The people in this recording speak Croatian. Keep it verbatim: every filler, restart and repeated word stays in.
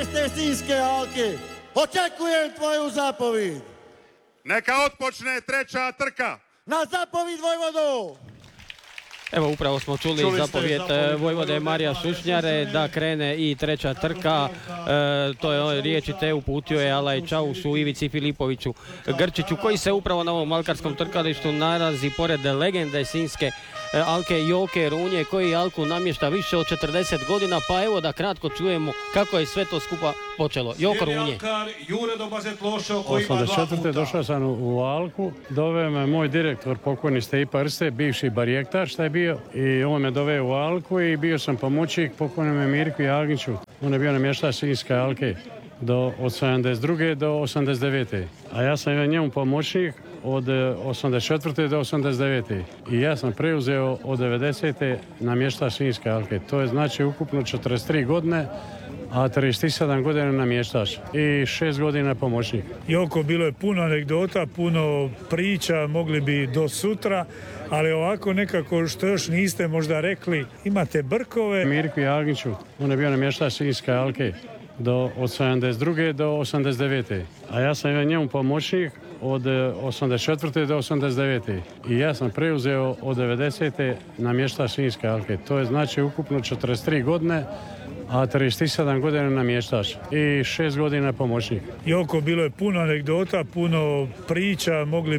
šesnaeste Sinjske alke. Očekujem tvoju zapovid. Neka otpočne treća trka. Na zapovid, Vojvodo! Evo, upravo smo čuli, čuli zapovjed Vojvode Marija Šušnjare da krene i treća trka. E, to je riječi te uputio je Alaj Čaušu, Ivici Filipoviću Grčiću, koji se upravo na ovom malkarskom trkalištu nalazi pored legende Sinjske alke Joke Runje, koji alku namješta više od četrdeset godina, pa evo da kratko čujemo kako je sve to skupa počelo. Joko Runje. osamdeset četvrte došao sam u alku, doveo me moj direktor, pokojni Stipa Rste, bivši barijektar šta je bio, i on me doveo u alku i bio sam pomoćnik pokojnom Mirku Jagniću. On je bio namještač Sinjske alke do, od sedamdeset druge do osamdeset devete. A ja sam njemu pomoćnik od osamdeset četvrte do osamdeset devete. I ja sam preuzeo od devedesete namještač Sinjske alke. To je znači ukupno četrdeset tri godine, a trideset sedam godina namještač i šest godina pomoćnik. Joko, bilo je puno anegdota, puno priča, mogli bi do sutra, ali ovako nekako što još niste možda rekli, imate brkove. Mirku Jagniću, on je bio namještač Sinjske alke do, od sedamdeset druge do osamdeset devete. A ja sam njemu pomoćnik od osamdeset četvrte do osamdeset devete. I ja sam preuzeo od devedesete namještač Sinjske alke. To je znači ukupno četrdeset tri godine, a trideset sedam godina namještač i šest godina pomoćnik. Joko, bilo je puno anegdota, puno priča, mogli